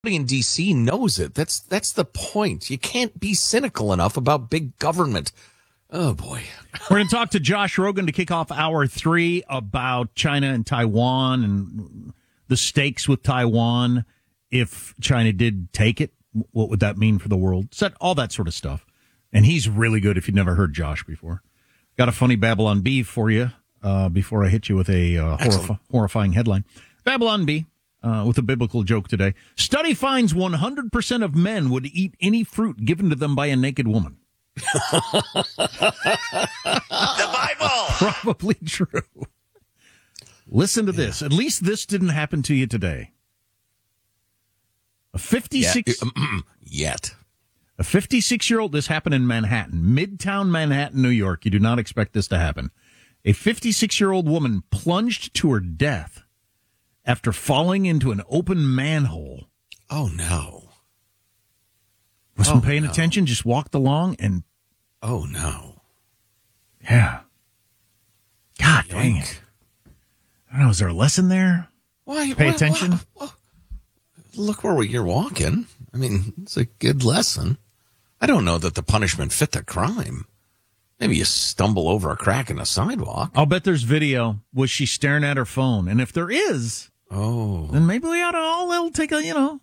in D.C. knows it. That's the point. You can't be cynical enough about big government. Oh, boy. We're going to talk to Josh Rogin to kick off hour 3 about China and Taiwan and the stakes with Taiwan. If China did take it, what would that mean for the world? All that sort of stuff. And he's really good if you've never heard Josh before. Got a funny Babylon Bee for you before I hit you with a horrifying headline. Babylon Bee. With a biblical joke today. Study finds 100% of men would eat any fruit given to them by a naked woman. The Bible! Probably true. Listen to this. At least this didn't happen to you today. A 56-year-old, this happened in Manhattan, Midtown Manhattan, New York. You do not expect this to happen. A 56-year-old woman plunged to her death after falling into an open manhole. Oh, no. Wasn't paying attention, just walked along and... Oh, no. Yeah. God dang it. I don't know, is there a lesson there? Pay attention? Look where you're walking. I mean, it's a good lesson. I don't know that the punishment fit the crime. Maybe you stumble over a crack in a sidewalk. I'll bet there's video. Was she staring at her phone? And if there is... Oh. Then maybe we ought to all take a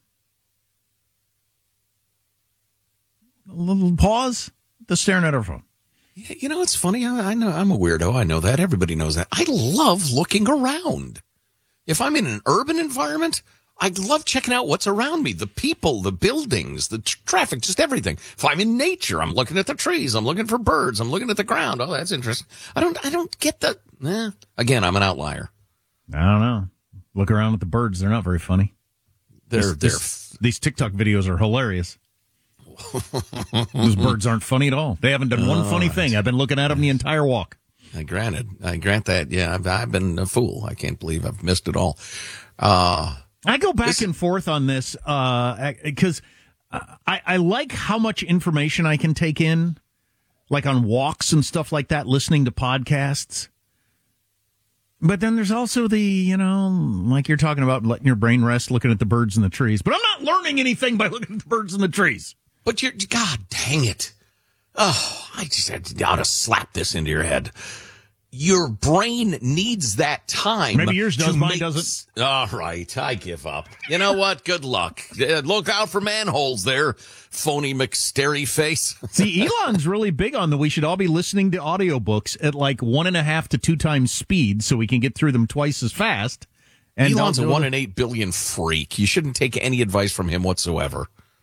little pause to staring at our phone. You know, it's funny. I know I'm a weirdo. I know that. Everybody knows that. I love looking around. If I'm in an urban environment, I love checking out what's around me. The people, the buildings, the traffic, just everything. If I'm in nature, I'm looking at the trees. I'm looking for birds. I'm looking at the ground. Oh, that's interesting. I don't get that. Again, I'm an outlier. I don't know. Look around at the birds. They're not very funny. These TikTok videos are hilarious. Those birds aren't funny at all. They haven't done one funny thing. I've been looking at them the entire walk. I grant that. Yeah, I've been a fool. I can't believe I've missed it all. I go back and forth on this because I like how much information I can take in, like on walks and stuff like that, listening to podcasts. But then there's also the, like you're talking about letting your brain rest, looking at the birds in the trees. But I'm not learning anything by looking at the birds in the trees. But God dang it. Oh, I just ought to slap this into your head. Your brain needs that time. Maybe yours does, mine doesn't. All right, I give up. You know what? Good luck. Look out for manholes there, phony McSterry face. See, Elon's really big on we should all be listening to audiobooks at like 1.5 to 2 times speed so we can get through them twice as fast. And Elon's a 1 in 8 billion freak. You shouldn't take any advice from him whatsoever.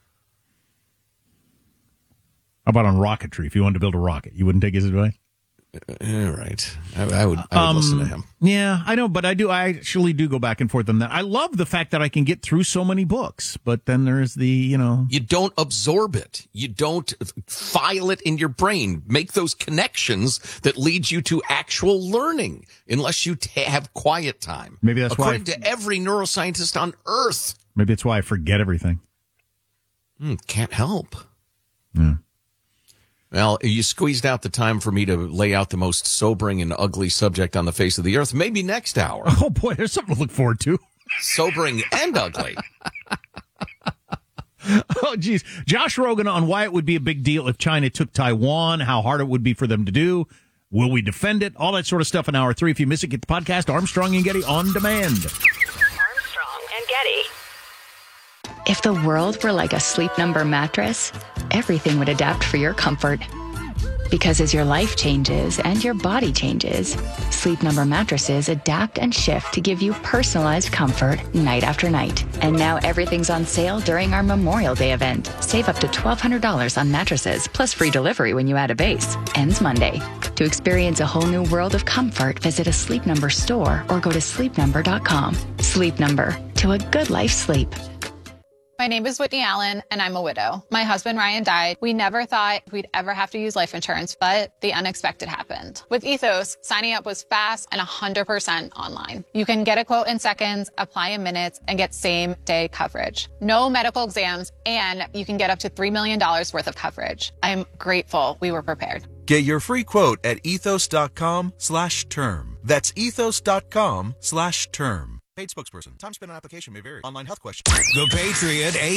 How about on rocketry? If you wanted to build a rocket, you wouldn't take his advice? All right. I would listen to him. Yeah, I know, but I actually do go back and forth on that. I love the fact that I can get through so many books, but then there's the, You don't absorb it. You don't file it in your brain. Make those connections that lead you to actual learning, unless you have quiet time. Maybe that's According to every neuroscientist on Earth. Maybe that's why I forget everything. Can't help. Yeah. Well, you squeezed out the time for me to lay out the most sobering and ugly subject on the face of the earth. Maybe next hour. Oh, boy, there's something to look forward to. Sobering and ugly. Oh, geez. Josh Rogin on why it would be a big deal if China took Taiwan, how hard it would be for them to do. Will we defend it? All that sort of stuff in hour 3. If you miss it, get the podcast Armstrong and Getty on demand. Armstrong and Getty. If the world were like a Sleep Number mattress, everything would adapt for your comfort. Because as your life changes and your body changes, Sleep Number mattresses adapt and shift to give you personalized comfort night after night. And now everything's on sale during our Memorial Day event. Save up to $1,200 on mattresses, plus free delivery when you add a base. Ends Monday. To experience a whole new world of comfort, visit a Sleep Number store or go to sleepnumber.com. Sleep Number. To a good life's sleep. My name is Whitney Allen, and I'm a widow. My husband, Ryan, died. We never thought we'd ever have to use life insurance, but the unexpected happened. With Ethos, signing up was fast and 100% online. You can get a quote in seconds, apply in minutes, and get same-day coverage. No medical exams, and you can get up to $3 million worth of coverage. I'm grateful we were prepared. Get your free quote at ethos.com/term. That's ethos.com/term. Paid spokesperson. Time spent on application may vary. Online health question. The Patriot